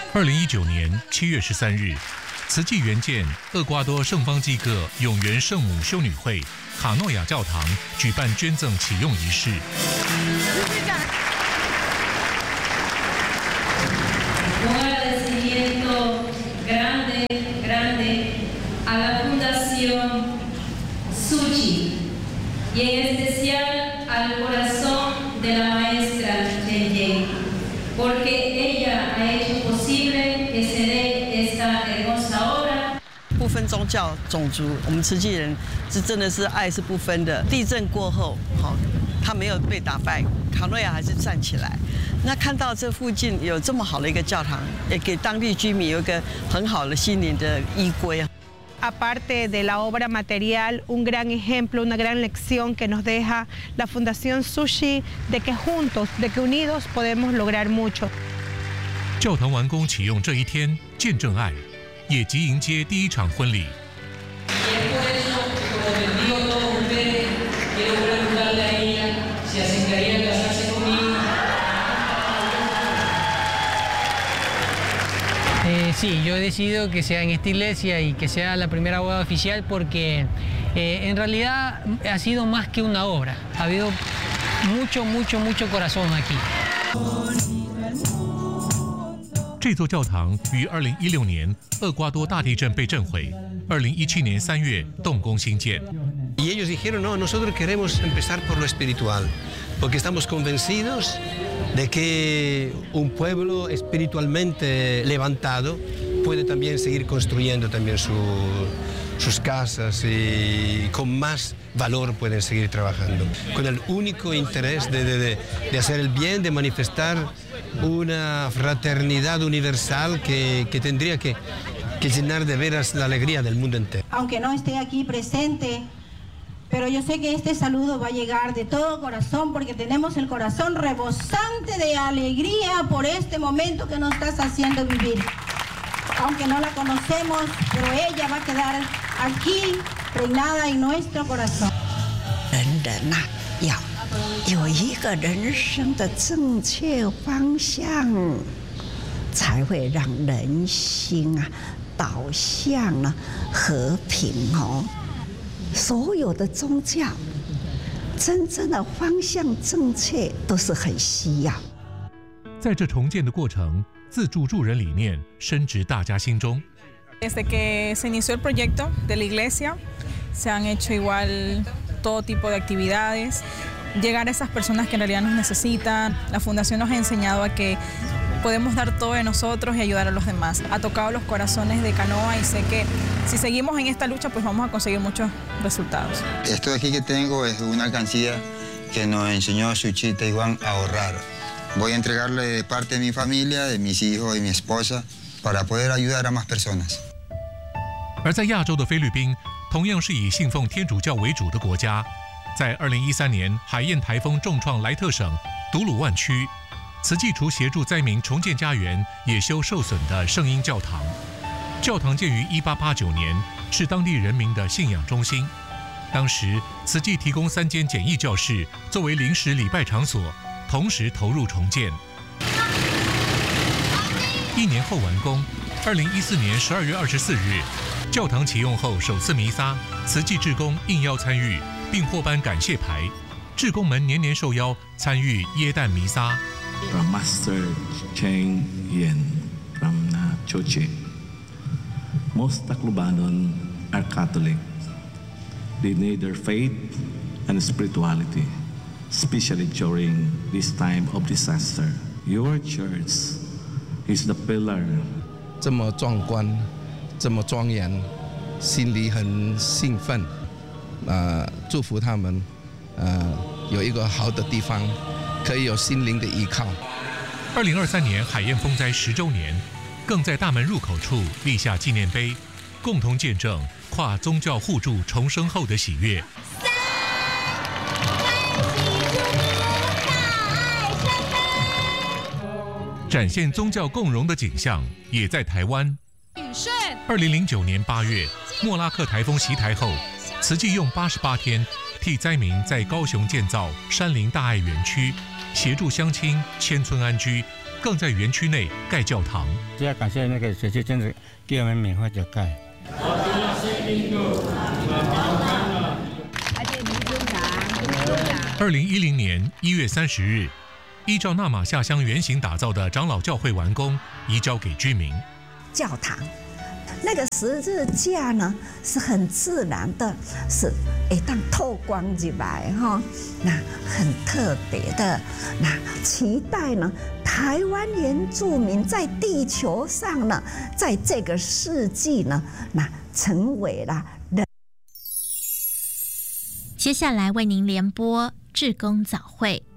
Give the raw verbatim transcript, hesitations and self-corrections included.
二零一九年七月十三日，慈济援建厄瓜多圣方济各永援圣母修女会卡诺亚教堂举办捐赠启用仪式。 Y en especial al corazón de la maestra Chen, porque ella ha hecho posible que se dé esta hermosa obra。 不分宗教、种族，我们慈济人是真的是爱是不分的。地震过后，好，他没有被打败，卡诺亚还是站起来。那看到这附近有这么好的一个教堂，也给当地居民有一个很好的心灵的依归啊。 Aparte de la obra material, un gran ejemplo, una gran lección que nos deja la Fundación Sushi de que juntos, de que unidos podemos lograr mucho. 教堂完工启用这一天，见证爱，也即迎接第一场婚礼。 Eh, sí, yo he decidido que sea en esta iglesia y que sea la primera boda oficial porque eh, en realidad ha sido más que una obra. Ha habido mucho, mucho, mucho corazón aquí. 这座教堂于二零一六年厄瓜多大地震被震毁，二零一七年三月动工兴建。 Y ellos dijeron, no, nosotros queremos empezar por lo espiritual, porque estamos convencidos de que un pueblo espiritualmente levantado puede también seguir construyendo también su, sus casas y con más valor pueden seguir trabajando, con el único interés de, de, de hacer el bien, de manifestar una fraternidad universal que, que tendría que, que llenar de veras la alegría del mundo entero. Aunque no esté aquí presente, pero yo sé que este saludo va a llegar de todo corazón porque tenemos el corazón rebosante de alegría por este momento que nos estás haciendo vivir. Aunque no la conocemos, pero ella va a quedar aquí, reinada en nuestro corazón. 人人呐，要有一个人生的正确方向，才会让人心啊导向啊和平哦。 所有的宗教，真正的方向正确，都是很需要。 在这重建的过程，自助助人理念深植大家心中。 Desde que se inició el proyecto de la iglesia, se han hecho igual todo tipo de actividades, llegar a esas personas que en realidad nos necesitan. La fundación nos ha enseñado a que podemos dar todo de nosotros y ayudar a los demás. Ha tocado los corazones de Canoa y sé que si seguimos en esta lucha, pues vamos a conseguir muchos resultados. Esto de aquí que tengo es una alcancía que nos enseñó Suchi Taiwán a ahorrar. Voy a entregarle de parte de mi familia, de mis hijos y mi esposa, para poder ayudar a más personas. 而在亚洲的菲律宾，同样是以信奉天主教为主的国家，在二零一三年海燕台风重创莱特省独鲁万区。 慈济除协助灾民重建家园，也修受损的圣婴教堂。教堂建于一八八九年，是当地人民的信仰中心。当时，慈济提供三间简易教室作为临时礼拜场所，同时投入重建。一年后完工，二零一四年十二月二十四日，教堂启用后首次弥撒，慈济志工应邀参与，并获颁感谢牌。志工们年年受邀参与耶诞弥撒。 From Master Cheng Yen from uh, Choche. Most Taclobanon are Catholic. They need their faith and spirituality, especially during this time of disaster. Your church is the pillar. 这么壮观，这么庄严，心里很兴奋。呃，祝福他们，呃，有一个好的地方。 可以有心灵的依靠。 二零二三年海燕风灾十周年，更在大门入口处立下纪念碑，共同见证跨宗教互助重生后的喜悦。展现宗教共融的景象，也在台湾。二零零九年八月，莫拉克台风袭台后，慈济用八十八天替灾民在高雄建造山林大爱园区。 协助乡亲迁村安居，更在园区内盖教堂。 这要感谢那个学区真的给我们免费的盖。 二零一零年一月三十日，依照纳玛夏乡原型打造的长老教会完工，移交给居民。 教堂那个十字架呢，是很自然的，是会当透光入来哈，那很特别的。那期待呢，台湾原住民在地球上呢，在这个世纪呢，那成为了人。 接下来为您联播志工早会。